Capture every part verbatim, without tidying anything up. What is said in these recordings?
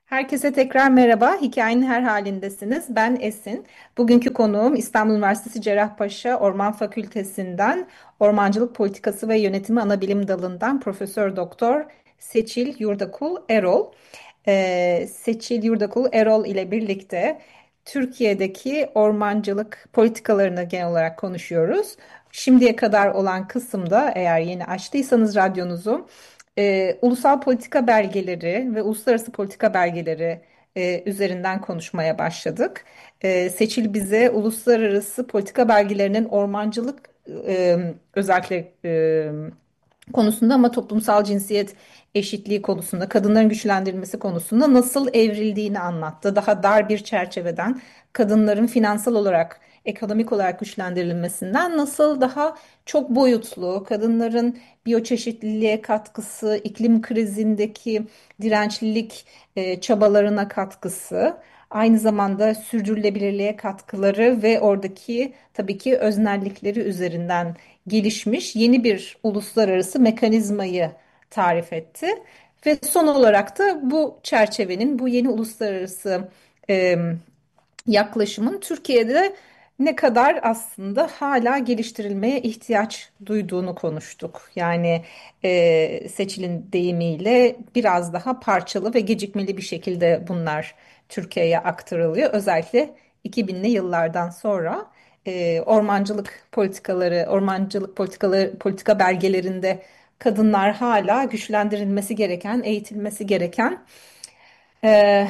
Herkese tekrar merhaba. Hikayenin her halindesiniz. Ben Esin. Bugünkü konuğum İstanbul Üniversitesi Cerrahpaşa Orman Fakültesinden Ormancılık Politikası ve Yönetimi Anabilim Dalı'ndan Profesör Doktor Seçil Yurdakul Erol. Ee, Seçil Yurdakul Erol ile birlikte Türkiye'deki ormancılık politikalarını genel olarak konuşuyoruz. Şimdiye kadar olan kısımda eğer yeni açtıysanız radyonuzu e, ulusal politika belgeleri ve uluslararası politika belgeleri e, üzerinden konuşmaya başladık. E, Seçil bize uluslararası politika belgelerinin ormancılık e, özellikle e, konusunda ama toplumsal cinsiyet eşitliği konusunda, kadınların güçlendirilmesi konusunda nasıl evrildiğini anlattı. Daha dar bir çerçeveden kadınların finansal olarak, ekonomik olarak güçlendirilmesinden nasıl daha çok boyutlu, kadınların biyoçeşitliliğe katkısı, iklim krizindeki dirençlilik e, çabalarına katkısı, aynı zamanda sürdürülebilirliğe katkıları ve oradaki tabii ki öznellikleri üzerinden gelişmiş yeni bir uluslararası mekanizmayı tarif etti. Ve son olarak da bu çerçevenin, bu yeni uluslararası e, yaklaşımın Türkiye'de ne kadar aslında hala geliştirilmeye ihtiyaç duyduğunu konuştuk. Yani e, Seçil'in deyimiyle biraz daha parçalı ve gecikmeli bir şekilde bunlar Türkiye'ye aktarılıyor. Özellikle iki binli yıllardan sonra e, ormancılık politikaları, ormancılık politikaları, politika belgelerinde kadınlar hala güçlendirilmesi gereken, eğitilmesi gereken e,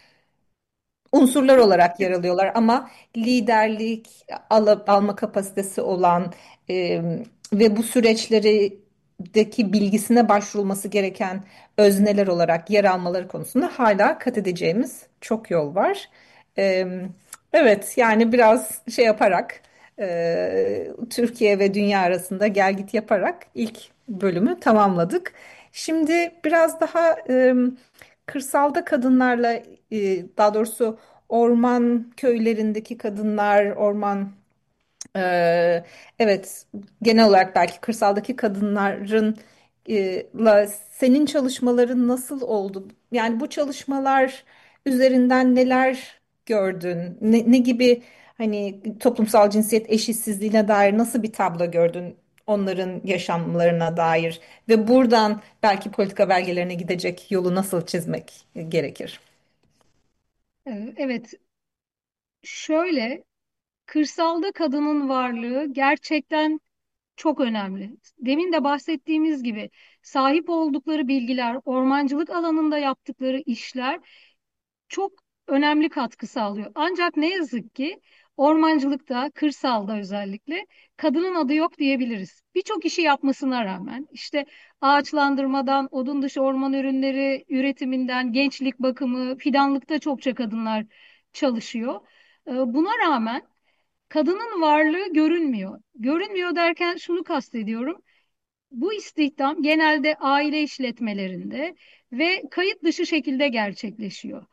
unsurlar olarak yer alıyorlar ama liderlik al- alma kapasitesi olan e, ve bu süreçlerdeki bilgisine başvurulması gereken özneler olarak yer almaları konusunda hala kat edeceğimiz çok yol var. E, evet, yani biraz şey yaparak e, Türkiye ve dünya arasında gel git yaparak ilk bölümü tamamladık. Şimdi biraz daha e, kırsalda kadınlarla, e, daha doğrusu orman köylerindeki kadınlar, orman, e, evet, genel olarak belki kırsaldaki kadınların e, la senin çalışmaların nasıl oldu? Yani bu çalışmalar üzerinden neler gördün? Ne, ne gibi hani toplumsal cinsiyet eşitsizliğine dair nasıl bir tablo gördün? Onların yaşamlarına dair ve buradan belki politika belgelerine gidecek yolu nasıl çizmek gerekir? Ee, Evet, şöyle kırsalda kadının varlığı gerçekten çok önemli. Demin de bahsettiğimiz gibi sahip oldukları bilgiler, ormancılık alanında yaptıkları işler çok önemli katkı sağlıyor. Ancak ne yazık ki ormancılıkta, kırsalda özellikle kadının adı yok diyebiliriz. Birçok işi yapmasına rağmen işte ağaçlandırmadan, odun dışı orman ürünleri üretiminden, gençlik bakımı, fidanlıkta çokça kadınlar çalışıyor. Ee, Buna rağmen kadının varlığı görünmüyor. Görünmüyor derken şunu kastediyorum. Bu istihdam genelde aile işletmelerinde ve kayıt dışı şekilde gerçekleşiyor.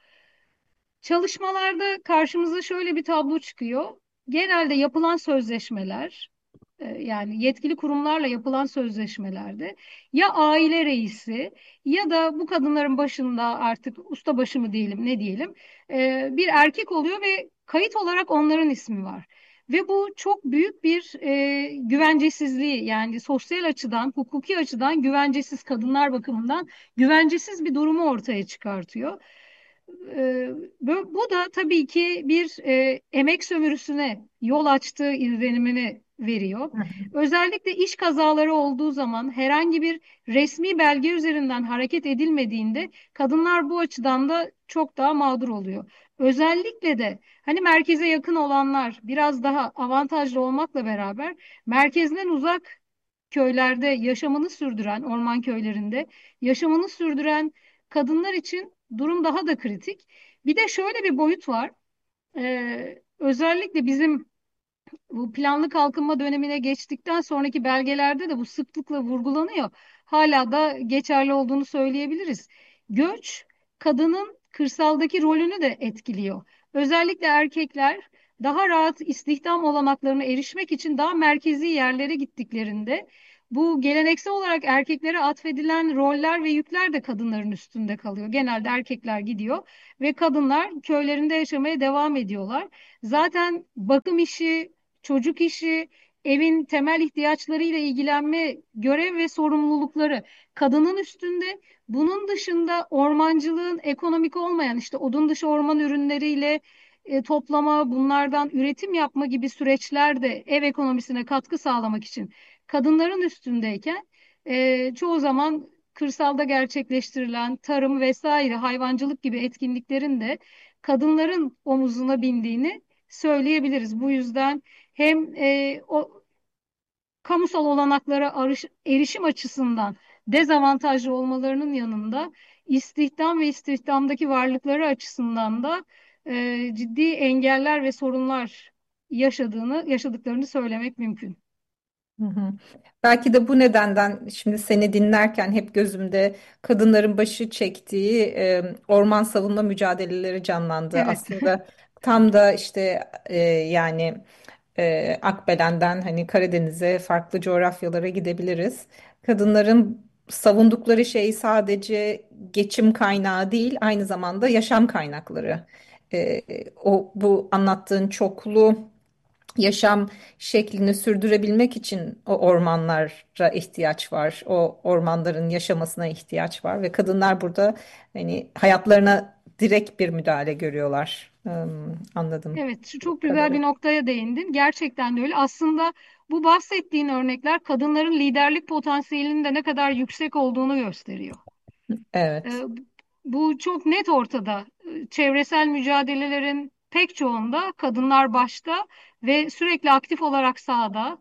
Çalışmalarda karşımıza şöyle bir tablo çıkıyor. Genelde yapılan sözleşmeler, e, yani yetkili kurumlarla yapılan sözleşmelerde ya aile reisi ya da bu kadınların başında artık ustabaşı mı diyelim ne diyelim e, bir erkek oluyor ve kayıt olarak onların ismi var. Ve bu çok büyük bir e, güvencesizliği, yani sosyal açıdan, hukuki açıdan güvencesiz, kadınlar bakımından güvencesiz bir durumu ortaya çıkartıyor. Ee, bu bu da tabii ki bir e, emek sömürüsüne yol açtığı izlenimini veriyor. Özellikle iş kazaları olduğu zaman herhangi bir resmi belge üzerinden hareket edilmediğinde kadınlar bu açıdan da çok daha mağdur oluyor. Özellikle de hani merkeze yakın olanlar biraz daha avantajlı olmakla beraber merkezden uzak köylerde yaşamını sürdüren, orman köylerinde yaşamını sürdüren kadınlar için durum daha da kritik. Bir de şöyle bir boyut var. Ee, özellikle bizim bu planlı kalkınma dönemine geçtikten sonraki belgelerde de bu sıklıkla vurgulanıyor. Hala da geçerli olduğunu söyleyebiliriz. Göç kadının kırsaldaki rolünü de etkiliyor. Özellikle erkekler daha rahat istihdam olanaklarına erişmek için daha merkezi yerlere gittiklerinde Bu geleneksel olarak erkeklere atfedilen roller ve yükler de kadınların üstünde kalıyor. Genelde erkekler gidiyor ve kadınlar köylerinde yaşamaya devam ediyorlar. Zaten bakım işi, çocuk işi, evin temel ihtiyaçlarıyla ilgilenme görev ve sorumlulukları kadının üstünde. Bunun dışında ormancılığın ekonomik olmayan işte odun dışı orman ürünleriyle e, toplama, bunlardan üretim yapma gibi süreçler de ev ekonomisine katkı sağlamak için kadınların üstündeyken e, çoğu zaman kırsalda gerçekleştirilen tarım vesaire hayvancılık gibi etkinliklerin de kadınların omuzuna bindiğini söyleyebiliriz. Bu yüzden hem e, o kamusal olanaklara arış- erişim açısından dezavantajlı olmalarının yanında istihdam ve istihdamdaki varlıkları açısından da e, ciddi engeller ve sorunlar yaşadığını, yaşadıklarını söylemek mümkün. Hı hı. Belki de bu nedenden şimdi seni dinlerken hep gözümde kadınların başı çektiği e, orman savunma mücadeleleri canlandı. Evet. Aslında tam da işte e, yani e, Akbelen'den hani Karadeniz'e farklı coğrafyalara gidebiliriz. Kadınların savundukları şey sadece geçim kaynağı değil, aynı zamanda yaşam kaynakları. E, o bu anlattığın çoklu yaşam şeklini sürdürebilmek için o ormanlara ihtiyaç var. O ormanların yaşamasına ihtiyaç var ve kadınlar burada hani hayatlarına direkt bir müdahale görüyorlar. Hmm, anladım. Evet, şu çok güzel bir Evet. noktaya değindin. Gerçekten de öyle. Aslında bu bahsettiğin örnekler kadınların liderlik potansiyelinin de ne kadar yüksek olduğunu gösteriyor. Ee, Evet. Bu çok net ortada. Ee, Çevresel mücadelelerin pek çoğunda kadınlar başta ve sürekli aktif olarak sahada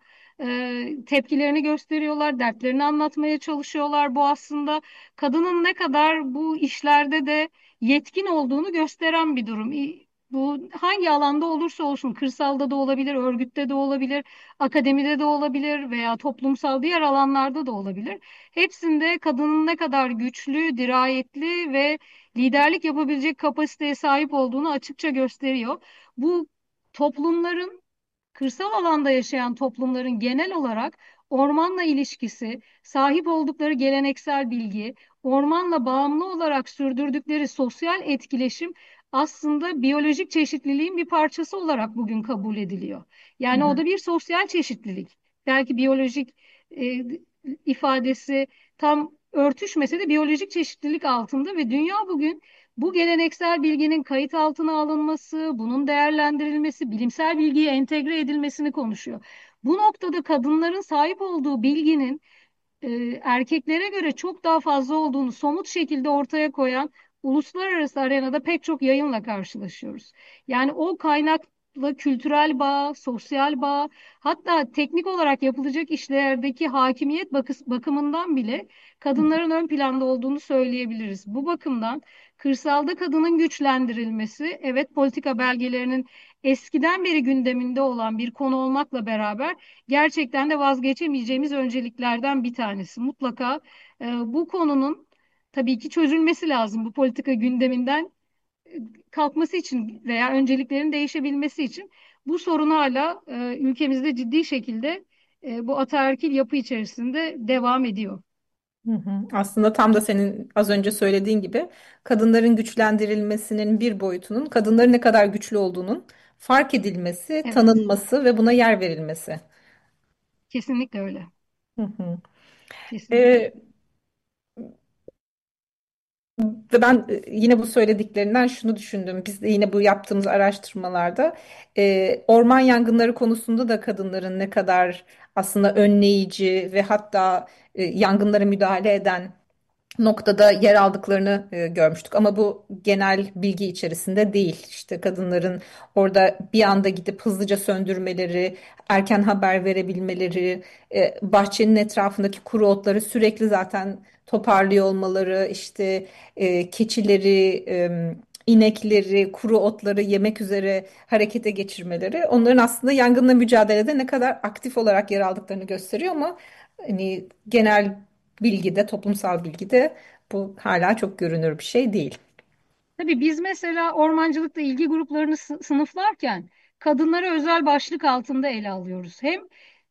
e, tepkilerini gösteriyorlar, dertlerini anlatmaya çalışıyorlar. Bu aslında kadının ne kadar bu işlerde de yetkin olduğunu gösteren bir durum. İ- Bu hangi alanda olursa olsun, kırsalda da olabilir, örgütte de olabilir, akademide de olabilir veya toplumsal diğer alanlarda da olabilir. Hepsinde kadının ne kadar güçlü, dirayetli ve liderlik yapabilecek kapasiteye sahip olduğunu açıkça gösteriyor. Bu toplumların kırsal alanda yaşayan toplumların genel olarak ormanla ilişkisi, sahip oldukları geleneksel bilgi, ormanla bağımlı olarak sürdürdükleri sosyal etkileşim aslında biyolojik çeşitliliğin bir parçası olarak bugün kabul ediliyor. Hı Yani o hı. da bir sosyal çeşitlilik. Belki biyolojik e, ifadesi tam örtüşmese de biyolojik çeşitlilik altında ve dünya bugün bu geleneksel bilginin kayıt altına alınması, bunun değerlendirilmesi, bilimsel bilgiye entegre edilmesini konuşuyor. Bu noktada kadınların sahip olduğu bilginin e, erkeklere göre çok daha fazla olduğunu somut şekilde ortaya koyan uluslararası arenada pek çok yayınla karşılaşıyoruz. Yani o kaynakla kültürel bağ, sosyal bağ, hatta teknik olarak yapılacak işlerdeki hakimiyet bakıs- bakımından bile kadınların ön planda olduğunu söyleyebiliriz. Bu bakımdan kırsalda kadının güçlendirilmesi, evet politika belgelerinin eskiden beri gündeminde olan bir konu olmakla beraber gerçekten de vazgeçemeyeceğimiz önceliklerden bir tanesi. Mutlaka e, bu konunun tabii ki çözülmesi lazım. Bu politika gündeminden e, kalkması için veya önceliklerin değişebilmesi için bu sorun hala e, ülkemizde ciddi şekilde e, bu ataerkil yapı içerisinde devam ediyor. Hı hı. Aslında tam da senin az önce söylediğin gibi kadınların güçlendirilmesinin bir boyutunun kadınların ne kadar güçlü olduğunun fark edilmesi, Evet, tanınması ve buna yer verilmesi. kesinlikle öyle. Hı hı. Kesinlikle. Ee, Ve ben e, yine bu söylediklerinden şunu düşündüm. Biz de yine bu yaptığımız araştırmalarda e, orman yangınları konusunda da kadınların ne kadar aslında önleyici ve hatta e, yangınlara müdahale eden noktada yer aldıklarını e, görmüştük. Ama bu genel bilgi içerisinde değil. İşte kadınların orada bir anda gidip hızlıca söndürmeleri, erken haber verebilmeleri, e, bahçenin etrafındaki kuru otları sürekli zaten toparlıyor olmaları, işte e, keçileri, e, inekleri, kuru otları yemek üzere harekete geçirmeleri, onların aslında yangınla mücadelede ne kadar aktif olarak yer aldıklarını gösteriyor ama hani genel bilgide, toplumsal bilgide bu hala çok görünür bir şey değil. Tabii biz mesela ormancılıkla ilgi gruplarını sı- sınıflarken kadınları özel başlık altında ele alıyoruz. Hem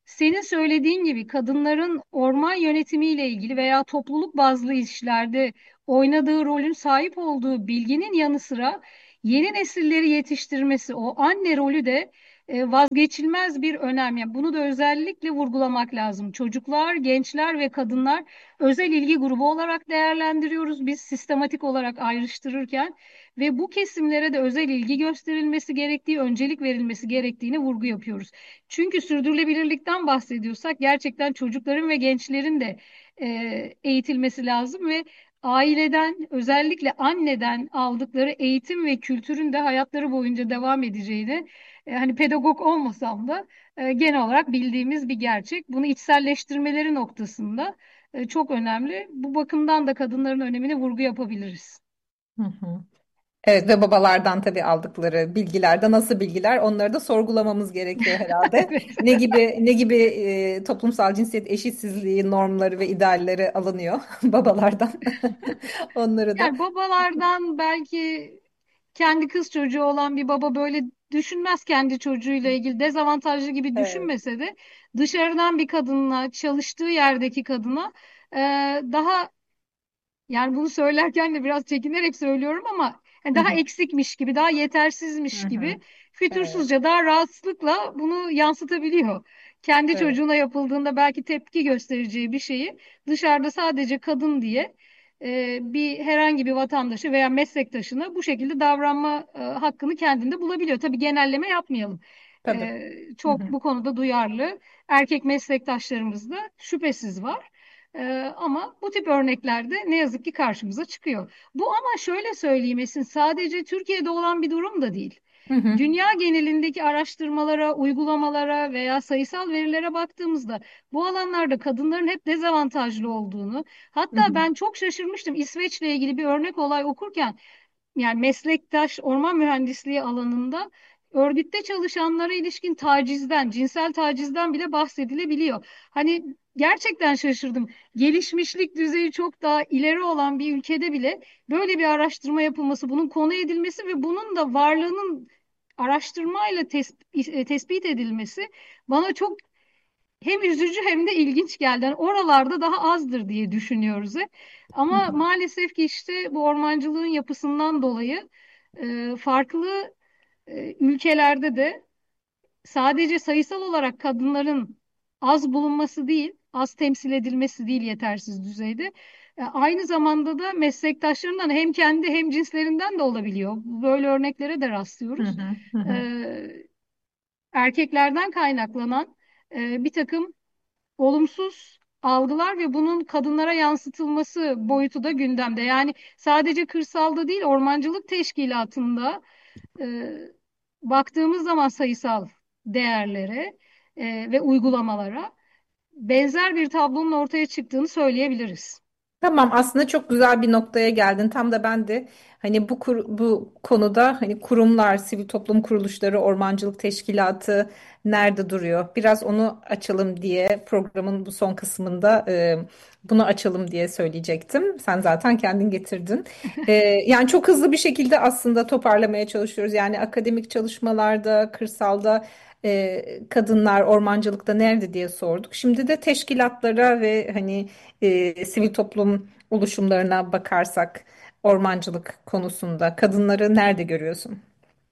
senin söylediğin gibi kadınların orman yönetimiyle ilgili veya topluluk bazlı işlerde oynadığı rolün sahip olduğu bilginin yanı sıra yeni nesilleri yetiştirmesi, o anne rolü de e, vazgeçilmez bir önem. Yani bunu da özellikle vurgulamak lazım. Çocuklar, gençler ve kadınlar özel ilgi grubu olarak değerlendiriyoruz biz sistematik olarak ayrıştırırken ve bu kesimlere de özel ilgi gösterilmesi gerektiği, öncelik verilmesi gerektiğini vurgu yapıyoruz. Çünkü sürdürülebilirlikten bahsediyorsak gerçekten çocukların ve gençlerin de e, eğitilmesi lazım ve aileden özellikle anneden aldıkları eğitim ve kültürün de hayatları boyunca devam edeceğini e, hani pedagog olmasam da e, genel olarak bildiğimiz bir gerçek. Bunu içselleştirmeleri noktasında e, çok önemli. Bu bakımdan da kadınların önemine vurgu yapabiliriz. Hı hı. Evet, ve babalardan tabii aldıkları bilgilerde nasıl bilgiler, onları da sorgulamamız gerekiyor herhalde. Evet. Ne gibi ne gibi e, toplumsal cinsiyet eşitsizliği normları ve idealleri alınıyor babalardan. Onları da. Yani babalardan belki kendi kız çocuğu olan bir baba böyle düşünmez kendi çocuğuyla ilgili dezavantajlı gibi Evet. düşünmese de dışarıdan bir kadınla çalıştığı yerdeki kadına e, daha yani bunu söylerken de biraz çekinerek söylüyorum ama hani Hı daha hı. eksikmiş gibi, daha Hı yetersizmiş hı. gibi Evet. fütursuzca daha rahatsızlıkla bunu yansıtabiliyor. Kendi Evet. çocuğuna yapıldığında belki tepki göstereceği bir şeyi dışarıda sadece kadın diye e, bir herhangi bir vatandaşı veya meslektaşına bu şekilde davranma e, hakkını kendinde bulabiliyor. Tabii genelleme yapmayalım. Tabii. E, Hı çok hı. bu konuda duyarlı erkek meslektaşlarımız da şüphesiz var. Ee, ama bu tip örneklerde ne yazık ki karşımıza çıkıyor. Bu ama şöyle söyleyeyim Esin, sadece Türkiye'de olan bir durum da değil. Hı hı. Dünya genelindeki araştırmalara, uygulamalara veya sayısal verilere baktığımızda bu alanlarda kadınların hep dezavantajlı olduğunu, Hı hatta hı. ben çok şaşırmıştım İsveç'le ilgili bir örnek olay okurken, yani meslektaş orman mühendisliği alanında örgütte çalışanlara ilişkin tacizden, cinsel tacizden bile bahsedilebiliyor. Hani gerçekten şaşırdım. Gelişmişlik düzeyi çok daha ileri olan bir ülkede bile böyle bir araştırma yapılması, bunun konu edilmesi ve bunun da varlığının araştırmayla tespit, e, tespit edilmesi bana çok hem üzücü hem de ilginç geldi. Yani oralarda daha azdır diye düşünüyoruz hep. Hı Ama hı. maalesef ki işte bu ormancılığın yapısından dolayı e, farklı e, ülkelerde de sadece sayısal olarak kadınların az bulunması değil, az temsil edilmesi değil yetersiz düzeyde. E, aynı zamanda da meslektaşlarından hem kendi hem cinslerinden de olabiliyor. Böyle örneklere de Hı rastlıyoruz. hı. Hı hı. E, erkeklerden kaynaklanan e, bir takım olumsuz algılar ve bunun kadınlara yansıtılması boyutu da gündemde. Yani sadece kırsalda değil, ormancılık teşkilatında e, baktığımız zaman sayısal değerlere e, ve uygulamalara benzer bir tablonun ortaya çıktığını söyleyebiliriz. Tamam, aslında çok güzel bir noktaya geldin. Tam da ben de hani bu kur- bu konuda hani kurumlar, sivil toplum kuruluşları, ormancılık teşkilatı nerede duruyor? Biraz onu açalım diye programın bu son kısmında e, bunu açalım diye söyleyecektim. Sen zaten kendin getirdin. E, Yani çok hızlı bir şekilde aslında toparlamaya çalışıyoruz. Yani akademik çalışmalarda, kırsalda e, kadınlar ormancılıkta nerede diye sorduk. Şimdi de teşkilatlara ve hani e, sivil toplum oluşumlarına bakarsak ormancılık konusunda kadınları nerede görüyorsun?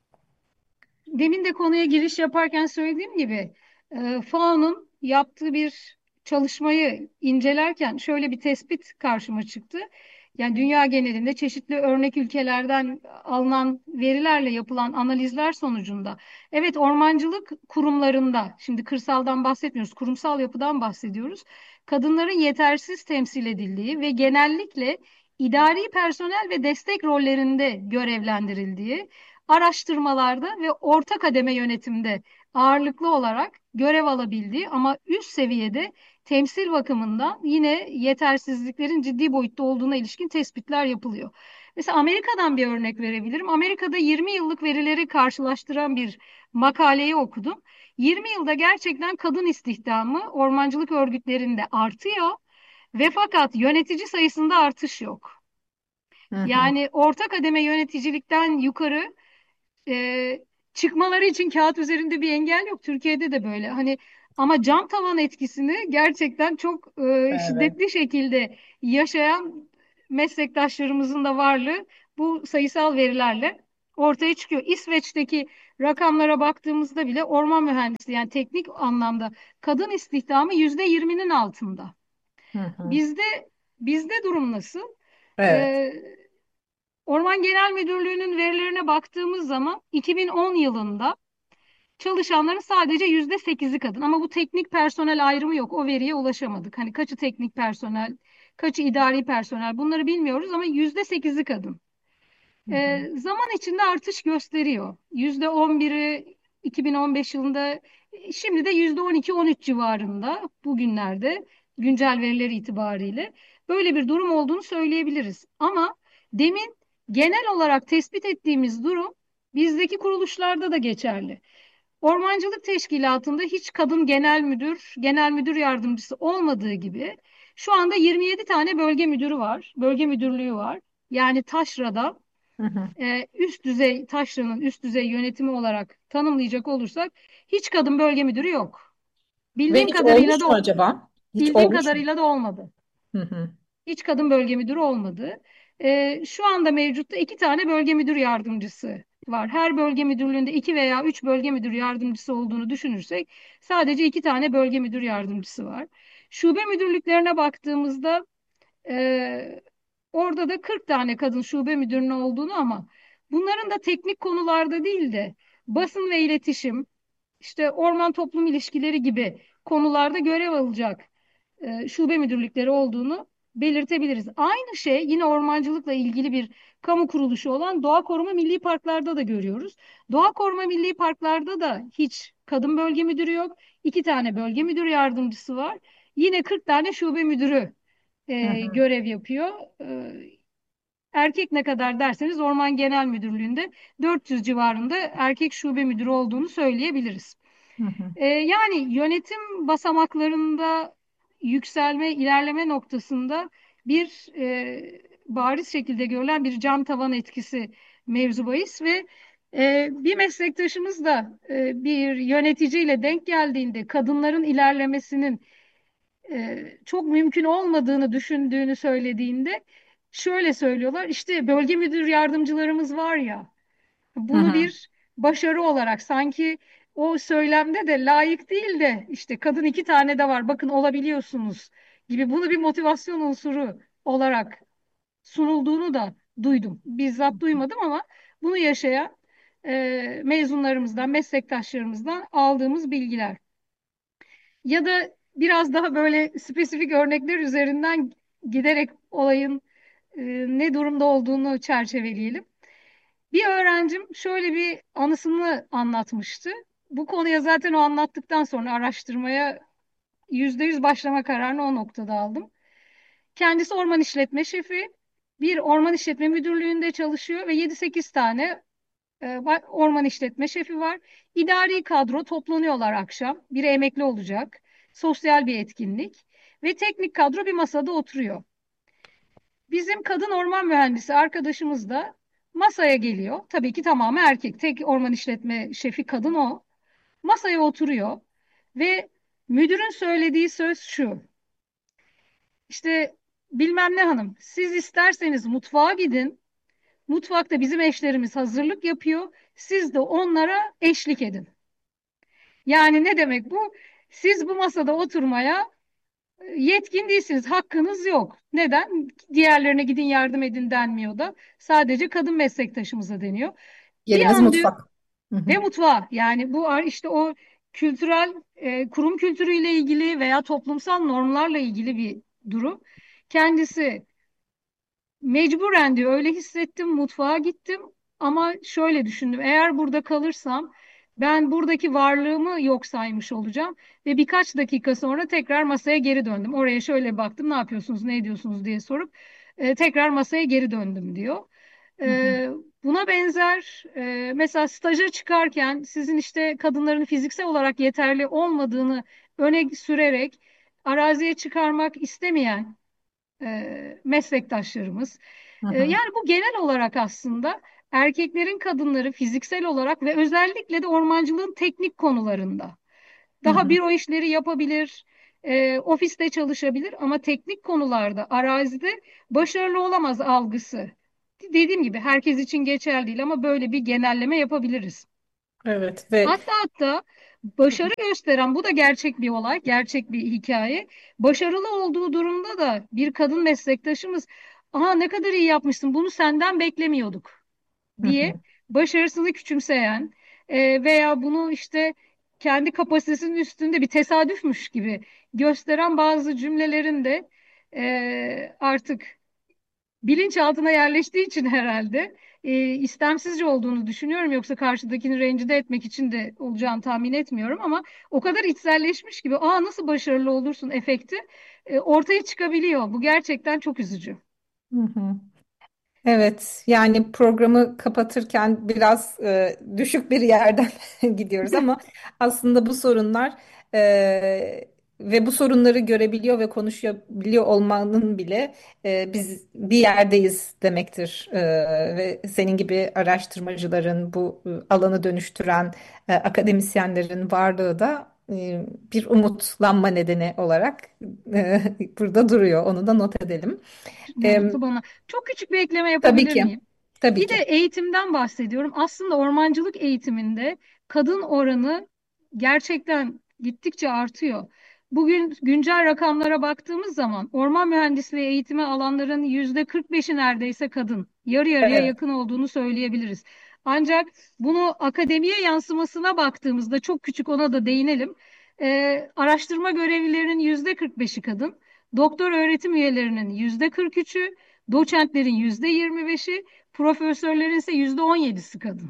Demin de konuya giriş yaparken söylediğim gibi e, F A O'nun yaptığı bir çalışmayı incelerken şöyle bir tespit karşıma çıktı. Yani dünya genelinde çeşitli örnek ülkelerden alınan verilerle yapılan analizler sonucunda evet ormancılık kurumlarında şimdi kırsaldan bahsetmiyoruz, kurumsal yapıdan bahsediyoruz. Kadınların yetersiz temsil edildiği ve genellikle idari personel ve destek rollerinde görevlendirildiği araştırmalarda ve orta kademe yönetimde ağırlıklı olarak görev alabildiği ama üst seviyede temsil bakımından yine yetersizliklerin ciddi boyutta olduğuna ilişkin tespitler yapılıyor. Mesela Amerika'dan bir örnek verebilirim. Amerika'da yirmi yıllık verileri karşılaştıran bir makaleyi okudum. yirmi yılda gerçekten kadın istihdamı ormancılık örgütlerinde artıyor ve fakat yönetici sayısında artış yok. Hı hı. Yani orta kademe yöneticilikten yukarı e, çıkmaları için kağıt üzerinde bir engel yok. Türkiye'de de böyle. Hani Ama cam tavan etkisini gerçekten çok e, Evet. şiddetli şekilde yaşayan meslektaşlarımızın da varlığı bu sayısal verilerle ortaya çıkıyor. İsveç'teki rakamlara baktığımızda bile orman mühendisi, yani teknik anlamda kadın istihdamı yüzde yirminin altında. Hı hı. Bizde bizde durum nasıl? Evet. Ee, Orman Genel Müdürlüğü'nün verilerine baktığımız zaman iki bin on yılında çalışanların sadece yüzde sekizi kadın. Ama bu teknik personel ayrımı yok. O veriye ulaşamadık. Hani kaçı teknik personel, kaçı idari personel, bunları bilmiyoruz ama yüzde sekizi kadın. Hı hı. Ee, zaman içinde artış gösteriyor. Yüzde on biri iki bin on beş yılında, şimdi de yüzde on iki on üç civarında bugünlerde, güncel veriler itibariyle böyle bir durum olduğunu söyleyebiliriz. Ama demin genel olarak tespit ettiğimiz durum bizdeki kuruluşlarda da geçerli. Ormancılık Teşkilatı'nda hiç kadın genel müdür, genel müdür yardımcısı olmadığı gibi şu anda yirmi yedi tane bölge müdürü var, bölge müdürlüğü var. Yani taşrada Hı hı. e, üst düzey, taşranın üst düzey yönetimi olarak tanımlayacak olursak hiç kadın bölge müdürü yok. Ve Bildiğim hiç kadarıyla olmuş da mu acaba? Hiç bildiğim olmuş mu? kadarıyla da olmadı. Hı hı. Hiç kadın bölge müdürü olmadı. Ee, şu anda mevcutta iki tane bölge müdür yardımcısı var. Her bölge müdürlüğünde iki veya üç bölge müdür yardımcısı olduğunu düşünürsek sadece iki tane bölge müdür yardımcısı var. Şube müdürlüklerine baktığımızda e, orada da kırk tane kadın şube müdürünün olduğunu, ama bunların da teknik konularda değil de basın ve iletişim, işte orman toplum ilişkileri gibi konularda görev alacak e, şube müdürlükleri olduğunu belirtebiliriz. Aynı şey yine ormancılıkla ilgili bir kamu kuruluşu olan Doğa Koruma Milli Parklar'da da görüyoruz. Doğa Koruma Milli Parklar'da da hiç kadın bölge müdürü yok. İki tane bölge müdür yardımcısı var. Yine kırk tane şube müdürü Hı e, hı. görev yapıyor. E, erkek ne kadar derseniz Orman Genel Müdürlüğü'nde dört yüz civarında erkek şube müdürü olduğunu söyleyebiliriz. Hı hı. Ee, yani yönetim basamaklarında yükselme, ilerleme noktasında bir e, bariz şekilde görülen bir cam tavan etkisi mevzu bahis ve e, bir meslektaşımız da e, bir yöneticiyle denk geldiğinde kadınların ilerlemesinin e, çok mümkün olmadığını düşündüğünü söylediğinde şöyle söylüyorlar: işte bölge müdür yardımcılarımız var ya, Hı bunu hı. bir başarı olarak, sanki o söylemde de layık değil de işte kadın iki tane de var bakın olabiliyorsunuz gibi, bunu bir motivasyon unsuru olarak sunulduğunu da duydum. Bizzat duymadım ama bunu yaşayan e, mezunlarımızdan, meslektaşlarımızdan aldığımız bilgiler. Ya da biraz daha böyle spesifik örnekler üzerinden giderek olayın e, ne durumda olduğunu çerçeveleyelim. Bir öğrencim şöyle bir anısını anlatmıştı. Bu konuya zaten o anlattıktan sonra araştırmaya yüzde yüz başlama kararını o noktada aldım. Kendisi orman işletme şefi, bir orman işletme müdürlüğünde çalışıyor ve yedi sekiz tane e, orman işletme şefi var. İdari kadro toplanıyorlar akşam. Biri emekli olacak. Sosyal bir etkinlik. Ve teknik kadro bir masada oturuyor. Bizim kadın orman mühendisi arkadaşımız da masaya geliyor. Tabii ki tamamı erkek. Tek orman işletme şefi kadın o. Masaya oturuyor ve müdürün söylediği söz şu: İşte bilmem ne hanım, siz isterseniz mutfağa gidin. Mutfakta bizim eşlerimiz hazırlık yapıyor. Siz de onlara eşlik edin. Yani ne demek bu? Siz bu masada oturmaya yetkin değilsiniz, hakkınız yok. Neden? Diğerlerine gidin yardım edin denmiyor da. Sadece kadın meslektaşımıza deniyor. Bir Yeriniz an diyor, mutfak. Hı hı. ve mutfağa, yani bu ar- işte o kültürel e, kurum kültürüyle ilgili veya toplumsal normlarla ilgili bir durum. Kendisi mecburen diyor öyle hissettim, mutfağa gittim ama şöyle düşündüm: eğer burada kalırsam ben buradaki varlığımı yok saymış olacağım ve birkaç dakika sonra tekrar masaya geri döndüm. Oraya şöyle baktım, ne yapıyorsunuz, ne ediyorsunuz diye sorup e, tekrar masaya geri döndüm diyor. Hı hı. E, buna benzer e, mesela staja çıkarken sizin işte kadınların fiziksel olarak yeterli olmadığını öne sürerek araziye çıkarmak istemeyen e, meslektaşlarımız. Hı E, hı. yani bu genel olarak aslında erkeklerin kadınları fiziksel olarak ve özellikle de ormancılığın teknik konularında Hı daha hı. büro işleri yapabilir, e, ofiste çalışabilir ama teknik konularda, arazide başarılı olamaz algısı. Dediğim gibi herkes için geçerli değil ama böyle bir genelleme yapabiliriz. Evet ve Hatta hatta başarı gösteren, bu da gerçek bir olay, gerçek bir hikaye. Başarılı olduğu durumda da bir kadın meslektaşımız, "Aha, ne kadar iyi yapmışsın, bunu senden beklemiyorduk" hı diye hı. başarısını küçümseyen e, veya bunu işte kendi kapasitesinin üstünde bir tesadüfmüş gibi gösteren bazı cümlelerin de e, artık bilinçaltına yerleştiği için herhalde e, istemsizce olduğunu düşünüyorum. Yoksa karşıdakini rencide etmek için de olacağını tahmin etmiyorum ama o kadar içselleşmiş gibi, "Aa, nasıl başarılı olursun" efekti e, ortaya çıkabiliyor. Bu gerçekten çok üzücü. Hı hı. Evet, yani programı kapatırken biraz e, düşük bir yerden gidiyoruz ama aslında bu sorunlar e, ve bu sorunları görebiliyor ve konuşabiliyor olmanın bile e, biz bir yerdeyiz demektir. E, ve senin gibi araştırmacıların, bu e, alanı dönüştüren e, akademisyenlerin varlığı da e, bir umutlanma nedeni olarak e, burada duruyor. Onu da not edelim. Ne E, mutlu bana. Çok küçük bir ekleme tabii yapabilir ki. miyim? Tabii Bir de ki. eğitimden bahsediyorum. Aslında ormancılık eğitiminde kadın oranı gerçekten gittikçe artıyor. Bugün güncel rakamlara baktığımız zaman orman mühendisliği eğitimi alanların yüzde kırk beşi neredeyse kadın. Yarı yarıya Evet. yakın olduğunu söyleyebiliriz. Ancak bunu akademiye yansımasına baktığımızda, çok küçük, ona da değinelim. Ee, araştırma görevlilerinin yüzde kırk beşi kadın. Doktor öğretim üyelerinin yüzde kırk üçü, doçentlerin yüzde yirmi beşi, profesörlerin ise yüzde on yedisi kadın.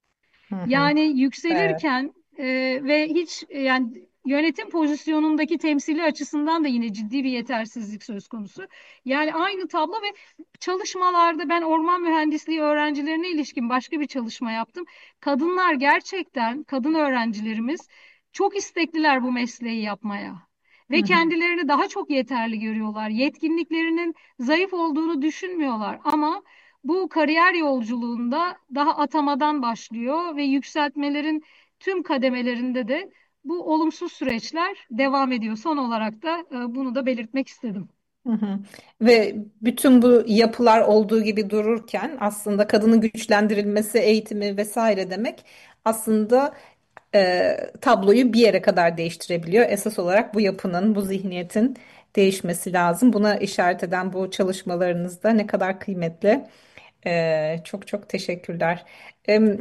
Hı hı. Yani Evet. yükselirken e, ve hiç e, yani yönetim pozisyonundaki temsili açısından da yine ciddi bir yetersizlik söz konusu. Yani aynı tablo. Ve çalışmalarda ben orman mühendisliği öğrencilerine ilişkin başka bir çalışma yaptım. Kadınlar gerçekten, kadın öğrencilerimiz çok istekliler bu mesleği yapmaya. Hı Ve hı. kendilerini daha çok yeterli görüyorlar. Yetkinliklerinin zayıf olduğunu düşünmüyorlar. Ama bu kariyer yolculuğunda daha atamadan başlıyor ve yükseltmelerin tüm kademelerinde de bu olumsuz süreçler devam ediyor. Son olarak da e, bunu da belirtmek istedim. Hı hı. Ve bütün bu yapılar olduğu gibi dururken aslında kadının güçlendirilmesi, eğitimi vesaire demek aslında e, tabloyu bir yere kadar değiştirebiliyor. Esas olarak bu yapının, bu zihniyetin değişmesi lazım. Buna işaret eden bu çalışmalarınızda ne kadar kıymetli. E, çok çok teşekkürler. Em,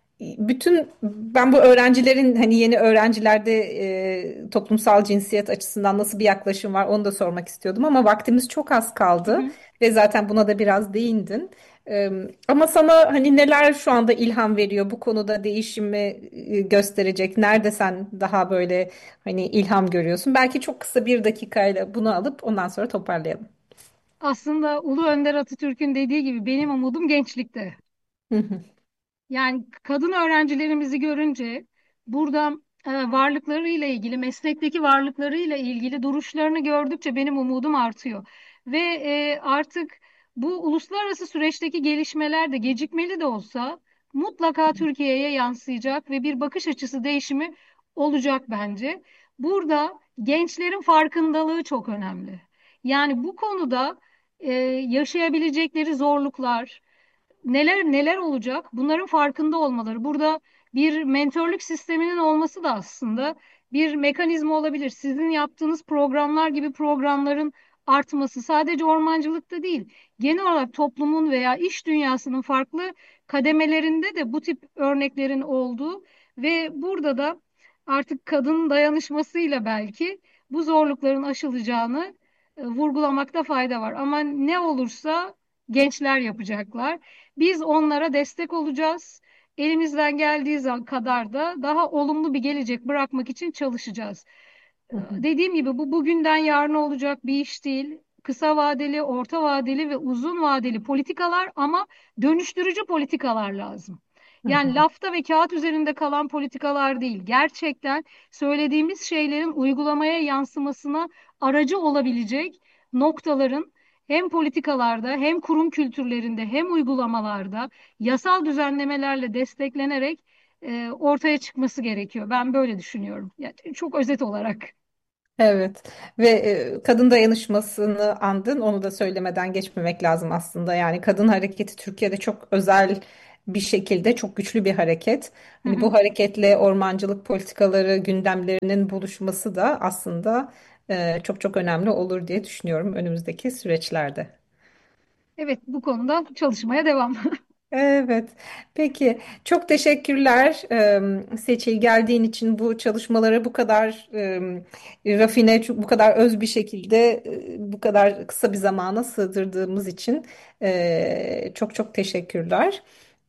Bütün ben bu öğrencilerin hani yeni öğrencilerde e, toplumsal cinsiyet açısından nasıl bir yaklaşım var onu da sormak istiyordum ama vaktimiz çok az Hı kaldı hı. ve zaten buna da biraz değindin. E, ama sana hani neler şu anda ilham veriyor bu konuda değişimi e, gösterecek? Nerede sen daha böyle hani ilham görüyorsun? Belki çok kısa bir dakikayla bunu alıp ondan sonra toparlayalım. Aslında Ulu Önder Atatürk'ün dediği gibi benim umudum gençlikte. Hı hı, Yani kadın öğrencilerimizi görünce burada e, varlıklarıyla ilgili, meslekteki varlıklarıyla ilgili duruşlarını gördükçe benim umudum artıyor. Ve e, artık bu uluslararası süreçteki gelişmeler de gecikmeli de olsa mutlaka Türkiye'ye yansıyacak ve bir bakış açısı değişimi olacak bence. Burada gençlerin farkındalığı çok önemli. Yani bu konuda e, yaşayabilecekleri zorluklar, neler neler olacak, bunların farkında olmaları. Burada bir mentörlük sisteminin olması da aslında bir mekanizma olabilir. Sizin yaptığınız programlar gibi programların artması sadece ormancılıkta değil, genel olarak toplumun veya iş dünyasının farklı kademelerinde de bu tip örneklerin olduğu ve burada da artık kadın dayanışmasıyla belki bu zorlukların aşılacağını e, vurgulamakta fayda var. Ama ne olursa gençler yapacaklar. Biz onlara destek olacağız. Elimizden geldiği za- kadar da daha olumlu bir gelecek bırakmak için çalışacağız. Ee, hı hı, Dediğim gibi bu bugünden yarına olacak bir iş değil. Kısa vadeli, orta vadeli ve uzun vadeli politikalar ama dönüştürücü politikalar lazım. hı Yani hı, lafta ve kağıt üzerinde kalan politikalar değil. Gerçekten söylediğimiz şeylerin uygulamaya yansımasına aracı olabilecek noktaların hem politikalarda hem kurum kültürlerinde hem uygulamalarda yasal düzenlemelerle desteklenerek e, ortaya çıkması gerekiyor. Ben böyle düşünüyorum. Yani çok özet olarak. Evet ve e, kadın dayanışmasını andın, onu da söylemeden geçmemek lazım aslında. Yani kadın hareketi Türkiye'de çok özel bir şekilde çok güçlü bir hareket. Hı Hani hı. bu hareketle ormancılık politikaları gündemlerinin buluşması da aslında e, çok çok önemli olur diye düşünüyorum önümüzdeki süreçlerde. Evet, bu konuda çalışmaya devam. Evet. Peki. Çok teşekkürler em, Seçil, geldiğin için, bu çalışmaları bu kadar em, rafine, çok- bu kadar öz bir şekilde e, bu kadar kısa bir zamana sığdırdığımız için e, çok çok teşekkürler.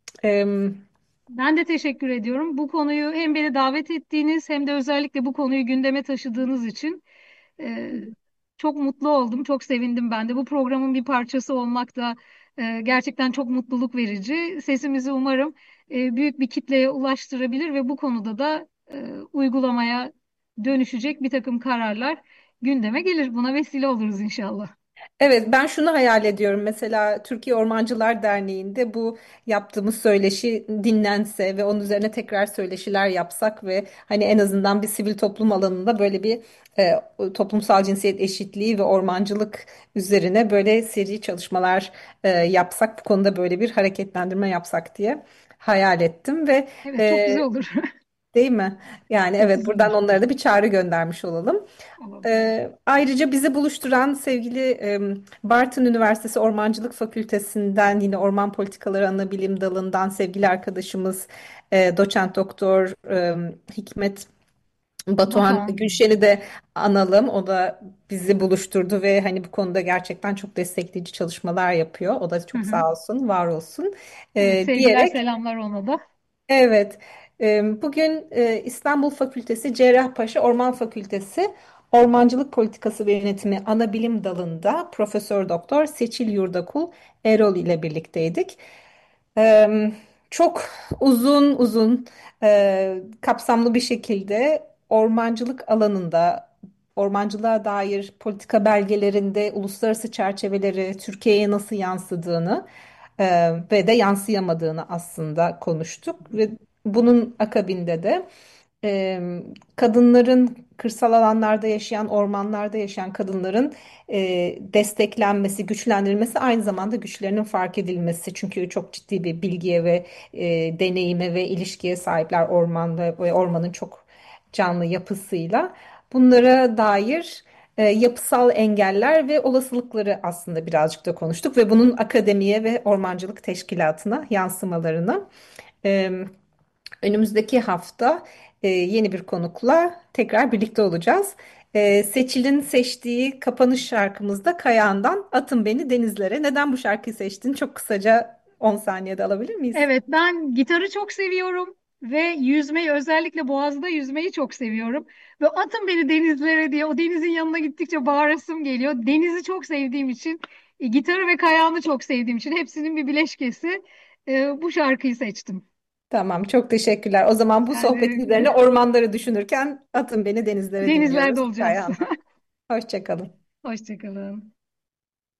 Em, Ben de teşekkür ediyorum. Bu konuyu hem beni davet ettiğiniz hem de özellikle bu konuyu gündeme taşıdığınız için e, çok mutlu oldum. Çok sevindim ben de. Bu programın bir parçası olmak da e, gerçekten çok mutluluk verici. Sesimizi umarım e, büyük bir kitleye ulaştırabilir ve bu konuda da e, uygulamaya dönüşecek bir takım kararlar gündeme gelir. Buna vesile oluruz inşallah. Evet, ben şunu hayal ediyorum. Mesela Türkiye Ormancılar Derneği'nde bu yaptığımız söyleşi dinlense ve onun üzerine tekrar söyleşiler yapsak ve hani en azından bir sivil toplum alanında böyle bir e, toplumsal cinsiyet eşitliği ve ormancılık üzerine böyle seri çalışmalar e, yapsak, bu konuda böyle bir hareketlendirme yapsak diye hayal ettim ve Evet, çok güzel e, olur. değil mi? Yani Çok evet, güzel buradan olur. onlara da bir çağrı göndermiş olalım. Olur. Ee, ayrıca bizi buluşturan sevgili em, Bartın Üniversitesi Ormancılık Fakültesinden, yine Orman Politikaları Anabilim Dalı'ndan sevgili arkadaşımız e, Doçent Doktor em, Hikmet Batuhan Batuhan. Gülşen'i de analım. O da bizi buluşturdu ve hani bu konuda gerçekten çok destekleyici çalışmalar yapıyor. O da Hı çok hı. sağ olsun, var olsun Evet, e, sevgiler diyerek. selamlar ona da. Evet, e, bugün e, İstanbul Fakültesi Cerrahpaşa Orman Fakültesi Ormancılık Politikası ve Yönetimi Anabilim Dalı'nda Profesör Doktor Seçil Yurdakul Erol ile birlikteydik. E, Çok uzun uzun e, kapsamlı bir şekilde ormancılık alanında, ormancılığa dair politika belgelerinde uluslararası çerçeveleri Türkiye'ye nasıl yansıdığını e, ve de yansıyamadığını aslında konuştuk ve bunun akabinde de e, kadınların, kırsal alanlarda yaşayan, ormanlarda yaşayan kadınların e, desteklenmesi, güçlendirilmesi, aynı zamanda güçlerinin fark edilmesi. Çünkü çok ciddi bir bilgiye ve e, deneyime ve ilişkiye sahipler orman ve, ve ormanın çok canlı yapısıyla. Bunlara dair e, yapısal engeller ve olasılıkları aslında birazcık da konuştuk ve bunun akademiye ve ormancılık teşkilatına yansımalarını. E, Önümüzdeki hafta e, yeni bir konukla tekrar birlikte olacağız. E, Seçil'in seçtiği kapanış şarkımızda Kayağan'dan Atın Beni Denizlere. Neden bu şarkıyı seçtin? Çok kısaca on saniyede alabilir miyiz? Evet, ben gitarı çok seviyorum ve yüzmeyi, özellikle Boğaz'da yüzmeyi çok seviyorum. Ve atın beni denizlere diye o denizin yanına gittikçe bağırasım geliyor. Denizi çok sevdiğim için, e, gitarı ve kayağını çok sevdiğim için, hepsinin bir bileşkesi, e, bu şarkıyı seçtim. Tamam, çok teşekkürler. O zaman bu Rica sohbetin ederim. üzerine ormanları düşünürken Atın Beni Denizlere Denizlerde dinliyoruz olacağız. Kayağan'dan. Hoşça kalın. Hoşça kalın.